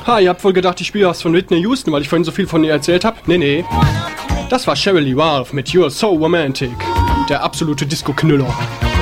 Ha, ihr habt wohl gedacht, ich spiele was von Whitney Houston, weil ich vorhin so viel von ihr erzählt habe? Nee. Das war Sheryl Lee Ralph mit You're So Romantic. Der absolute Disco-Knüller.